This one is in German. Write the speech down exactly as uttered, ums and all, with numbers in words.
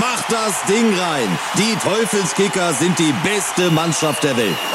macht das Ding rein. Die Teufelskicker sind die beste Mannschaft der Welt.